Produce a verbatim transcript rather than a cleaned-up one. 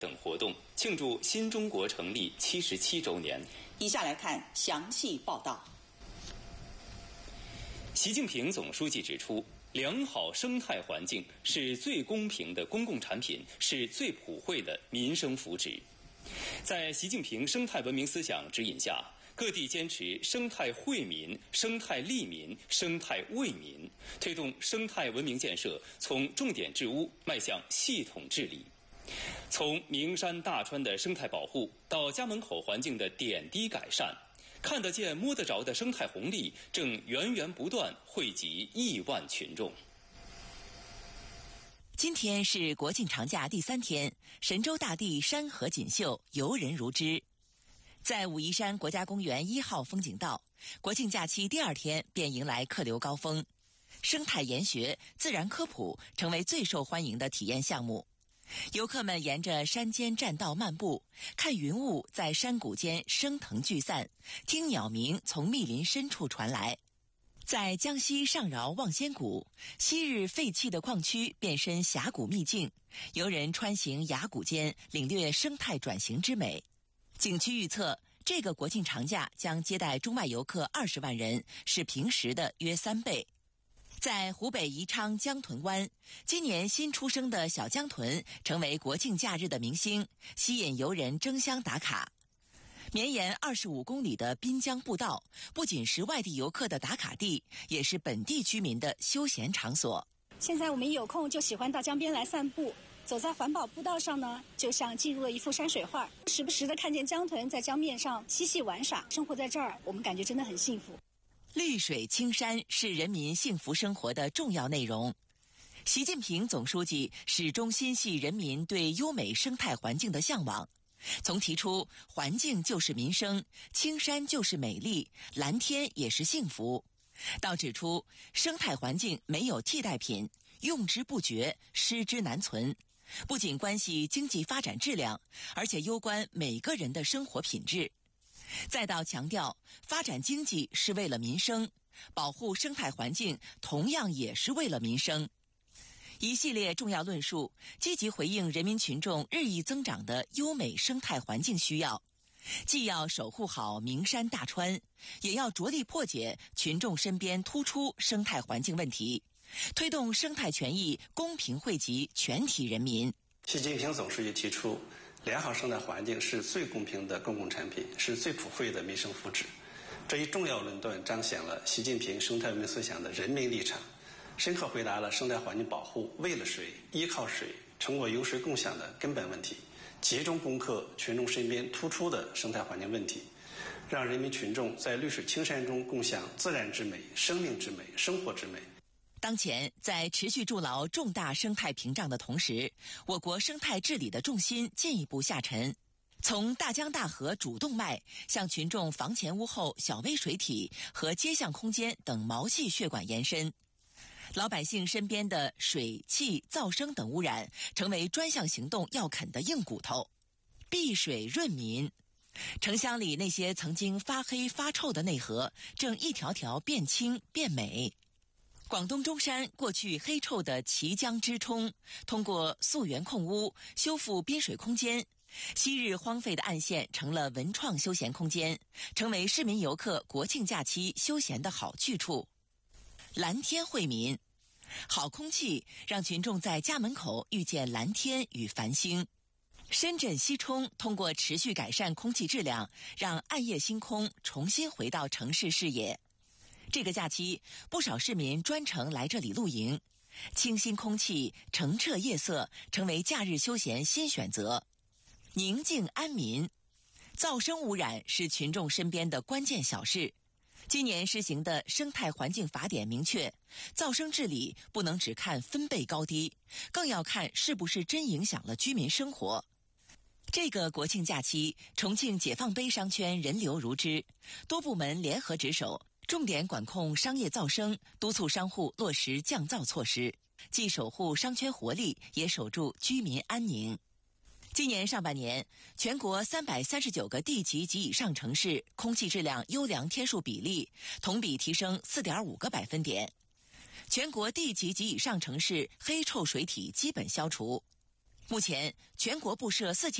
等活动，庆祝新中国成立七十七周年。 以下来看详细报道。 习近平总书记指出，良好生态环境是最公平的公共产品，是最普惠的民生福祉。在习近平生态文明思想指引下，各地坚持生态惠民、生态利民、生态为民，推动生态文明建设从重点治污迈向系统治理。从名山大川的生态保护到家门口环境的点滴改善，看得见摸得着的生态红利正源源不断惠及亿万群众。 今天是国庆长假第三天，神州大地山河锦绣，游人如织。在武夷山国家公园一号风景道，国庆假期第二天便迎来客流高峰，生态研学、自然科普成为最受欢迎的体验项目。游客们沿着山间栈道漫步，看云雾在山谷间升腾聚散，听鸟鸣从密林深处传来。在江西上饶望仙谷，昔日废弃的矿区变身峡谷秘境，游人穿行崖谷间，领略生态转型之美。景区预测，这个国庆长假将接待中外游客二十万人，是平时的约三倍。在湖北宜昌江豚湾，今年新出生的小江豚成为国庆假日的明星，吸引游人争相打卡。绵延二十五公里的滨江步道，不仅是外地游客的打卡地，也是本地居民的休闲场所。 现在我们一有空就喜欢到江边来散步，走在环保步道上呢，就像进入了一幅山水画，时不时的看见江豚在江面上嬉戏玩耍。生活在这儿，我们感觉真的很幸福。 绿水青山是人民幸福生活的重要内容。习近平总书记始终心系人民对优美生态环境的向往，从提出环境就是民生，青山就是美丽，蓝天也是幸福，到指出生态环境没有替代品，用之不绝，失之难存，不仅关系经济发展质量，而且攸关每个人的生活品质。再到强调发展经济是为了民生，保护生态环境同样也是为了民生。一系列重要论述积极回应人民群众日益增长的优美生态环境需要，既要守护好名山大川，也要着力破解群众身边突出生态环境问题，推动生态权益公平惠及全体人民。 习近平总书记提出，良好生态环境是最公平的公共产品，是最普惠的民生福祉。这一重要论断彰显了习近平生态文明思想的人民立场，深刻回答了生态环境保护为了谁、依靠谁、成果由谁共享的根本问题，集中攻克群众身边突出的生态环境问题，让人民群众在绿水青山中共享自然之美、生命之美、生活之美。 当前，在持续筑牢重大生态屏障的同时，我国生态治理的重心进一步下沉，从大江大河主动脉向群众房前屋后小微水体和街巷空间等毛细血管延伸。老百姓身边的水、气、噪声等污染成为专项行动要啃的硬骨头。碧水润民，城乡里那些曾经发黑发臭的内河正一条条变清变美。广东中山过去黑臭的綦江支冲，通过溯源控污、修复滨水空间，昔日荒废的岸线成了文创休闲空间，成为市民游客国庆假期休闲的好去处。蓝天惠民，好空气让群众在家门口遇见蓝天与繁星。深圳西冲通过持续改善空气质量，让暗夜星空重新回到城市视野。这个假期，不少市民专程来这里露营，清新空气、澄澈夜色成为假日休闲新选择。宁静安民，噪声污染是群众身边的关键小事。今年施行的生态环境法典明确，噪声治理不能只看分贝高低，更要看是不是真影响了居民生活。这个国庆假期，重庆解放碑商圈人流如织，多部门联合值守，重点管控商业噪声，督促商户落实降噪措施，既守护商圈活力，也守住居民安宁。今年上半年，全国三百三十九个地级及以上城市空气质量优良天数比例同比提升 四点五个百分点，全国地级及以上城市黑臭水体基本消除。 目前，全国布设四千